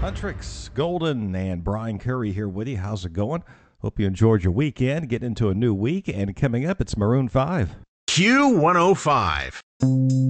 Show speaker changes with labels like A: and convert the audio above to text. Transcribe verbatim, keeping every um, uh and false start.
A: Huntrix Golden and Brian Curry here with you. How's it going? Hope you enjoyed your weekend. Getting into a new week, and coming up, it's Maroon five.
B: Q one oh five.